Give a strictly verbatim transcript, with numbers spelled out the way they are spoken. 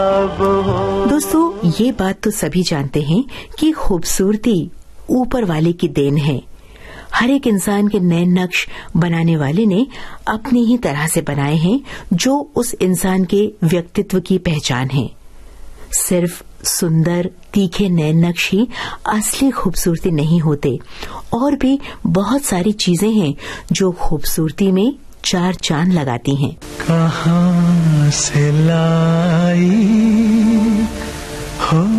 दोस्तों, ये बात तो सभी जानते हैं कि खूबसूरती ऊपर वाले की देन है। हर एक इंसान के नए नक्श बनाने वाले ने अपनी ही तरह से बनाए हैं, जो उस इंसान के व्यक्तित्व की पहचान है। सिर्फ सुंदर तीखे नए नक्श ही असली खूबसूरती नहीं होते, और भी बहुत सारी चीजें हैं जो खूबसूरती में चार चांद लगाती हैं। कहाँ से लाई हो